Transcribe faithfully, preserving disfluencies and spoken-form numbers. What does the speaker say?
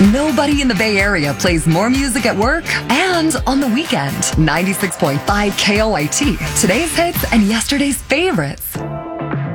Nobody in the Bay Area plays more music at work and on the weekend. ninety-six point five K O I T. Today's hits and yesterday's favorites.